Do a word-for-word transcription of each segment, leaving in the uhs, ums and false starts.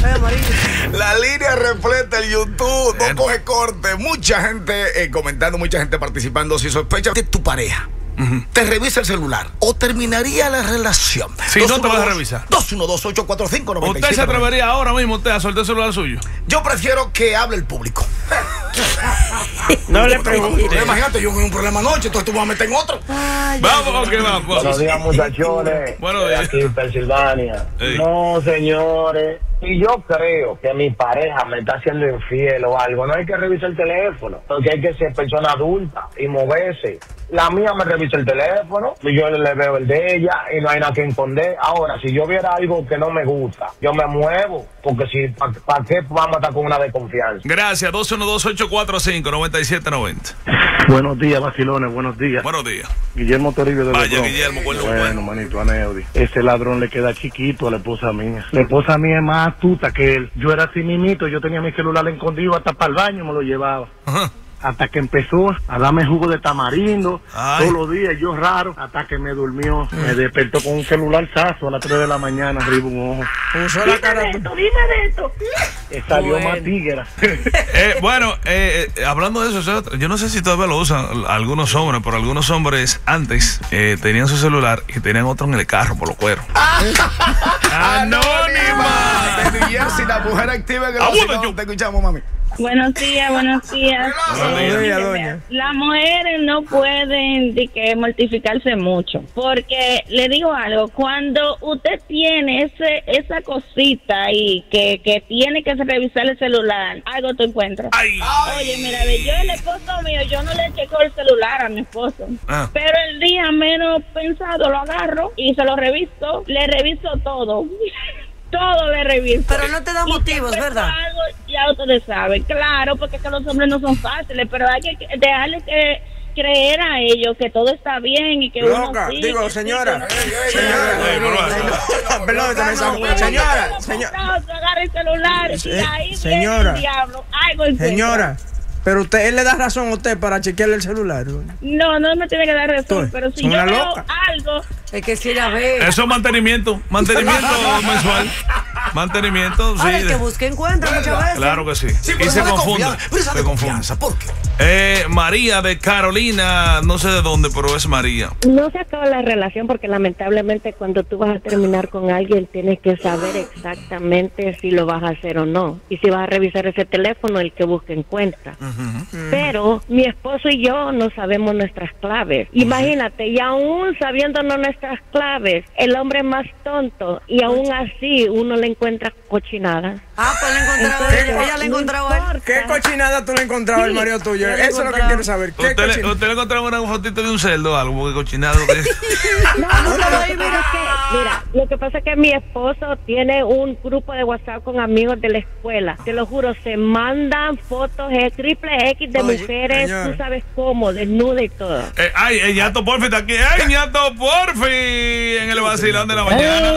La línea repleta el YouTube, no coge corte. Mucha gente eh, comentando, mucha gente participando. Si sospechas de tu pareja, uh-huh, te revisa el celular o terminaría la relación. Si no te vas a revisar. dos uno dos, ocho cuatro cinco, nueve siete. ¿Usted se atrevería ahora mismo usted a soltar el celular suyo? Yo prefiero que hable el público. No le pregunte. Imagínate, yo en un problema anoche, entonces tú vas a meter en otro. Ay, vamos, ok, vamos. Buenos días, muchachones. Buenos días. Aquí en Pensilvania. Hey. No, señores. Si yo creo que mi pareja me está haciendo infiel o algo, no hay que revisar el teléfono, porque hay que ser persona adulta y moverse. La mía me revisa el teléfono y yo le veo el de ella y no hay nada que esconder. Ahora, si yo viera algo que no me gusta, yo me muevo, porque si ¿para pa qué vamos a estar con una desconfianza? Gracias. Dos uno dos, ocho cuatro cinco, nueve siete nueve cero. Buenos días, vacilones, buenos días. Buenos días. Guillermo Toribio de Vaya, Guillermo, bueno, bueno, bueno. manito, a Neudi. Ese ladrón le queda chiquito a la esposa mía. La esposa mía es más astuta que él. Yo era así mimito, yo tenía mi celular escondido hasta para el baño, me lo llevaba. Ajá. Hasta que empezó a darme jugo de tamarindo. Ay. Todos los días, yo raro, hasta que me durmió. Mm. Me despertó con un celular sazo a las tres de la mañana, arriba un ojo. Puso la cara. Dime de esto, dime de esto. Eh, salió bueno. Más tigre. eh, bueno, eh, eh, hablando de eso, yo no sé si todavía lo usan algunos hombres, pero algunos hombres antes eh, tenían su celular y tenían otro en el carro por los cueros. Anónima. De New Jersey, la mujer activa que lo te escuchamos, mami. Buenos días, buenos días. Buenos días, doña. Las mujeres no pueden de que mortificarse mucho, porque le digo algo, cuando usted tiene ese esa cosita ahí que, que tiene que revisar el celular, algo te encuentras. Ay. Oye, mira, yo el esposo mío, yo no le checo el celular a mi esposo, ah. pero el día menos pensado lo agarro y se lo reviso, le reviso todo. Todo le reviso. Pero no te da motivos, ¿verdad? Algo, ya ustedes saben, claro, porque es que los hombres no son fáciles, pero hay que dejarle que creer a ellos que todo está bien y que Loca, uno sí, digo, que señora, sí, señora, perdón, señora, señora, agarra el celular y ahí señora, el diablo, algo señora. Pero usted, él le da razón a usted para chequearle el celular. No, no me tiene que dar razón, pero si yo veo loca. algo. Es que si ella ve. Eso es mantenimiento, mantenimiento mensual. Mantenimiento, sí. Ahora, el que busque encuentra muchas veces. Claro que sí. Sí, y se confunde. Pero esa se confunde. ¿Por qué? Eh, María de Carolina, no sé de dónde, pero es María. No se acaba la relación porque lamentablemente cuando tú vas a terminar con alguien tienes que saber exactamente si lo vas a hacer o no. Y si vas a revisar ese teléfono, el que busque encuentra. Uh-huh. Pero mi esposo y yo no sabemos nuestras claves. Uh-huh. Imagínate, y aún sabiéndonos nuestras claves, el hombre es más tonto y aún así uno le encuentra cochinada. Ah, pues le encontraba Entonces, ella, ella le encontraba no él. ¿Qué cochinada tú le encontrabas al sí, marido tuyo? Eso es lo que quiero saber. ¿Qué ¿Usted, le, ¿Usted le encontraba una fotito de un cerdo o algo? Porque cochinado. no, no, no, ahí, mira, que, mira, lo que pasa es que mi esposo tiene un grupo de WhatsApp con amigos de la escuela. Te lo juro, se mandan fotos eh, triple X de Oye, mujeres, señor. Tú sabes cómo, desnuda y todo. Eh, ay, el ñato Porfi está aquí. ¡Ay, ñato Porfi! En el vacilón de la mañana.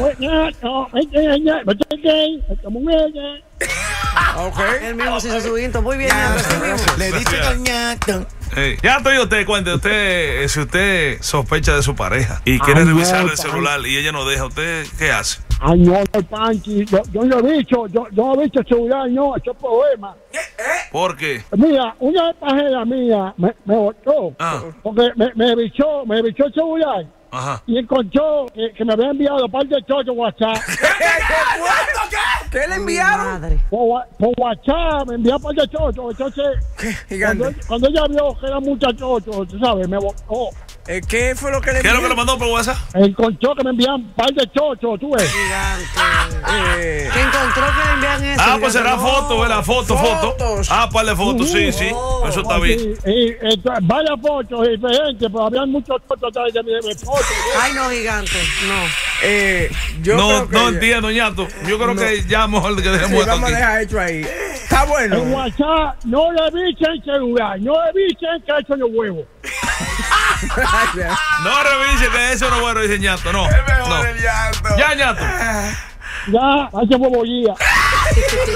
Ok. Él mismo se hizo su intro. Muy bien, ñato. Le dice al ñato. Hey, ya estoy usted, cuente usted, eh, si usted sospecha de su pareja y quiere Ay, revisar no, el celular y ella no deja, ¿usted qué hace? Ay, no, no, Panchi, yo, yo no he dicho, yo, yo no he dicho celular, no, eso es problema. ¿Eh? ¿Por qué? Mira, una pajera mía me, me botó, ah. porque me, me bichó, me bichó el celular. Ajá. Y encontró que, que me había enviado un par de chochos WhatsApp. ¿Qué? ¿Qué? ¿Qué le enviaron? Por, por WhatsApp me envió un par de chochos. Entonces, cuando, cuando ella vio que eran muchos chochos, tú sabes, me botó. Eh, ¿Qué fue lo que le ¿Qué es lo que le mandó por WhatsApp? Encontró que me envían un par de chochos, tú ves. Eh. ¿Qué encontró que le envían eso? Ah, pues será foto, ¿verdad? Foto, foto. Ah, par de fotos, sí, sí. Oh, eso está bien. Y, y, y varias fotos diferentes, pero había muchos fotos de mi esposo. Ay, no, gigante, no. Eh, yo no, creo que no entiendo, ñato. Yo creo no. que ya mejor que dejemos sí, esto vamos aquí. a dejar hecho ahí. Está bueno. En WhatsApp no le bichen celular, no le bichen que eso no huevo. No revise que eso no es bueno, dice ñato, no. Es mejor no. el ñato. Ya, ñato. Ya, hace bobolía.